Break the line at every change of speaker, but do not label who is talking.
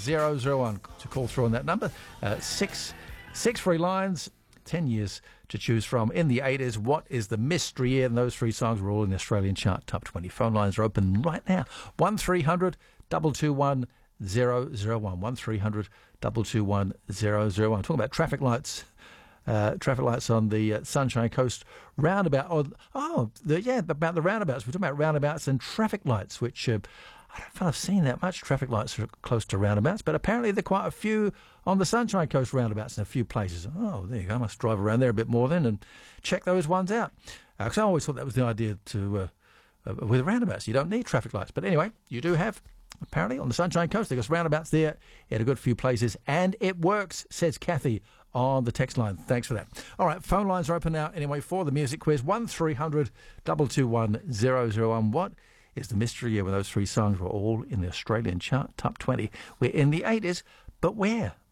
221-001 to call through on that number. Six free lines, 10 years to choose from. In the 80s, what is the mystery year? And those three songs were all in the Australian chart top 20. Phone lines are open right now. 1300 221 001. 1300 221 001. Talking about traffic lights. Traffic lights on the Sunshine Coast roundabout. About the roundabouts. We're talking about roundabouts and traffic lights, which I don't feel I've seen that much traffic lights are close to roundabouts, but apparently there are quite a few on the Sunshine Coast roundabouts in a few places. Oh, there you go. I must drive around there a bit more then and check those ones out. Because I always thought that was the idea with roundabouts. You don't need traffic lights. But anyway, you do have. Apparently, on the Sunshine Coast, they've got roundabouts there in a good few places, and it works, says Kathy on the text line. Thanks for that. All right, phone lines are open now anyway for the music quiz. 1300 221 001. What is the mystery year when those three songs were all in the Australian chart top 20? We're in the 80s, but where?